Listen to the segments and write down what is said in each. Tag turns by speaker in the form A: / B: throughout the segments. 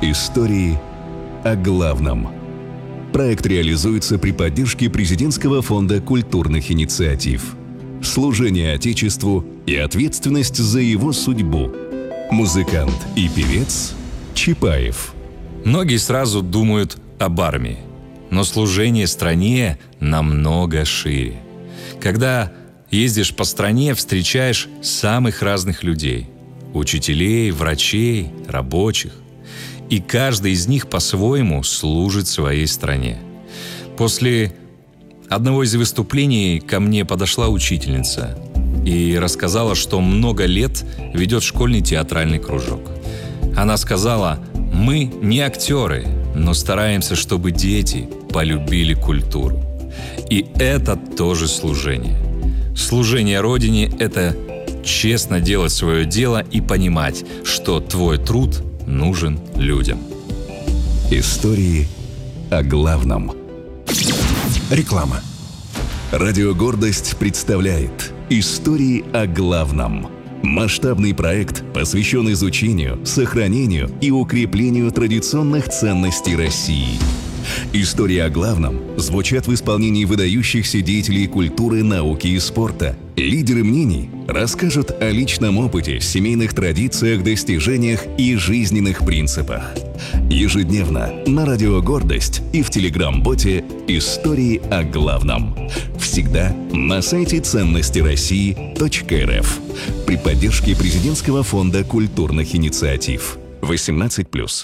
A: Истории о главном. Проект реализуется при поддержке Президентского фонда культурных инициатив. Служение Отечеству и ответственность за его судьбу. Музыкант и певец Чапаев.
B: Многие сразу думают об армии, но служение стране намного шире. Когда ездишь по стране, встречаешь самых разных людей – учителей, врачей, рабочих. И каждый из них по-своему служит своей стране. После одного из выступлений ко мне подошла учительница и рассказала, что много лет ведет школьный театральный кружок. Она сказала: «Мы не актеры, но стараемся, чтобы дети полюбили культуру». И это тоже служение. Служение Родине – это честно делать свое дело и понимать, что твой труд нужен людям.
A: Истории о главном.
C: Реклама.
A: Радио «Гордость» представляет «Истории о главном». Масштабный проект посвящен изучению, сохранению и укреплению традиционных ценностей России. Истории о главном звучат в исполнении выдающихся деятелей культуры, науки и спорта. Лидеры мнений расскажут о личном опыте, семейных традициях, достижениях и жизненных принципах. Ежедневно на Радио «Гордость» и в телеграм-боте «Истории о главном». Всегда на сайте ценностироссии.рф при поддержке Президентского фонда культурных инициатив. 18+.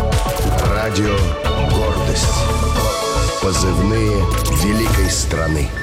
C: Радио «Гордость». Позывные великой страны.